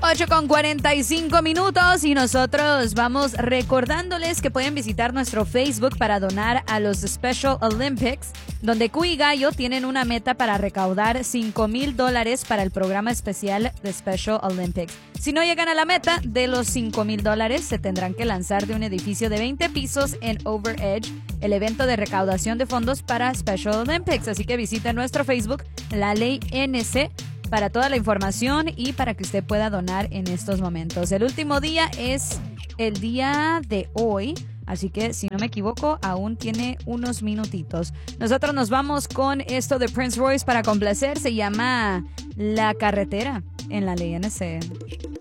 8:45 y nosotros vamos recordándoles que pueden visitar nuestro Facebook para donar a los Special Olympics, donde Cuy y Gallo tienen una meta para recaudar $5,000 para el programa especial de Special Olympics. Si no llegan a la meta de los $5,000, se tendrán que lanzar de un edificio de 20 pisos en Over Edge, el evento de recaudación de fondos para Special Olympics. Así que visiten nuestro Facebook, La Ley NC, para toda la información y para que usted pueda donar en estos momentos. El último día es el día de hoy, así que si no me equivoco, aún tiene unos minutitos. Nosotros nos vamos con esto de Prince Royce para complacer. Se llama La Carretera en La Ley NC.